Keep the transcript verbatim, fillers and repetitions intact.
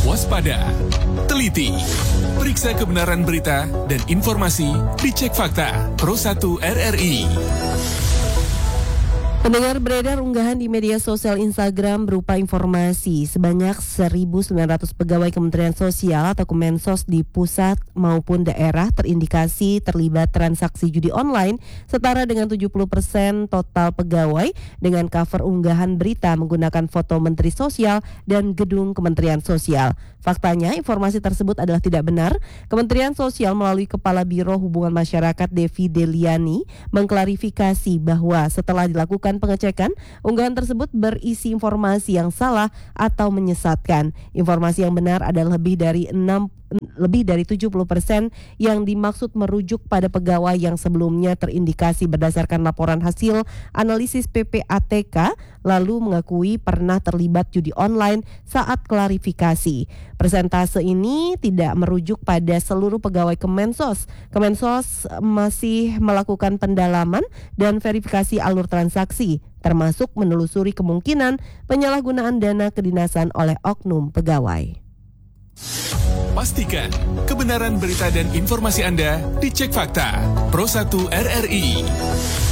waspada, teliti, periksa kebenaran berita dan informasi dicek fakta Pro satu R R I. Pendengar, beredar unggahan di media sosial Instagram berupa informasi sebanyak seribu sembilan ratus pegawai Kementerian Sosial atau Kemensos di pusat maupun daerah terindikasi terlibat transaksi judi online setara dengan tujuh puluh persen total pegawai dengan cover unggahan berita menggunakan foto Menteri Sosial dan gedung Kementerian Sosial. Faktanya, informasi tersebut adalah tidak benar. Kementerian Sosial melalui Kepala Biro Hubungan Masyarakat Devi Deliani mengklarifikasi bahwa setelah dilakukan pengecekan, unggahan tersebut berisi informasi yang salah atau menyesatkan. Informasi yang benar adalah lebih dari enam lebih dari tujuh puluh persen yang dimaksud merujuk pada pegawai yang sebelumnya terindikasi berdasarkan laporan hasil analisis P P A T K lalu mengakui pernah terlibat judi online saat klarifikasi. Persentase ini tidak merujuk pada seluruh pegawai Kemensos. Kemensos masih melakukan pendalaman dan verifikasi alur transaksi, termasuk menelusuri kemungkinan penyalahgunaan dana kedinasan oleh oknum pegawai. Pastikan kebenaran berita dan informasi Anda dicek fakta Pro satu R R I.